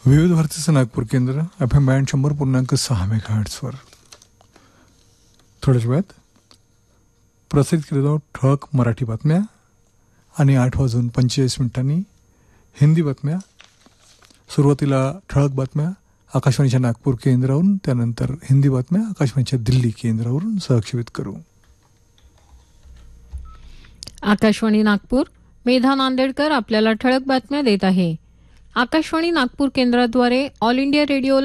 विविध भारतीचं नागपूर केंद्र FM band 100.6 मेगाहर्ट्झवर. थोड्याच वेळात प्रसारित केले जाऊ ठळक मराठी बातम्या आणि 8:45 हिंदी बातम्या. सुरुवातीला ठळक बातम्या आकाशवाणीच्या नागपूर केंद्रावरून, त्यानंतर हिंदी बातम्या आकाशवाणीच्या दिल्ली केंद्रावरून सहक्षेपित करू. आकाशवाणी नागपूर. मेधा नांदेडकर आपल्याला ठळक बातम्या देत आहे. आकाशवाणी नागपूर केंद्राद्वारे ऑल इंडिया रेडिओला